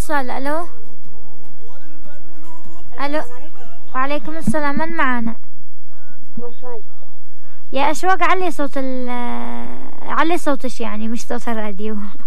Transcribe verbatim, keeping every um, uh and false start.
اتصال. الو الو. وعليكم السلام. من معانا؟ يا اشواق علي صوت ال علي صوتش يعني مش صوت الراديو.